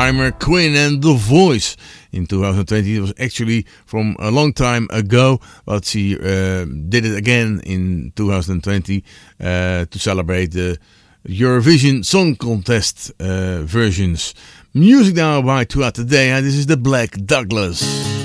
Heimer, Quinn and The Voice. In 2020, it was actually from a long time ago, but she did it again in 2020 to celebrate the Eurovision Song Contest versions. Music now by Throughout the Day, and this is the Black Douglas.